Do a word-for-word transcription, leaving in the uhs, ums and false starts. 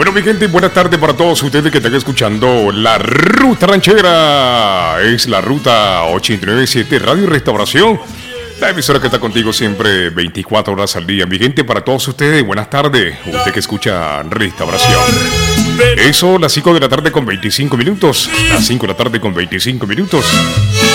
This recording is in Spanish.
Bueno, mi gente, buenas tardes para todos ustedes que están escuchando La Ruta Ranchera. Es la Ruta ochenta y nueve punto siete Radio Restauración, la emisora que está contigo siempre veinticuatro horas al día. Mi gente, para todos ustedes, buenas tardes. Usted que escucha Restauración. Eso, las cinco de la tarde con veinticinco minutos. Las cinco de la tarde con veinticinco minutos.